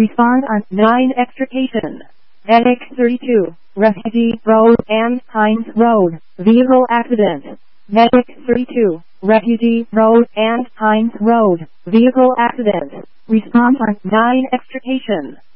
Respond on 9 extrication. Medic 32, Refugee Road and Hines Road, vehicle accident. Medic 32, Refugee Road and Hines Road, vehicle accident. Respond on 9 extrication.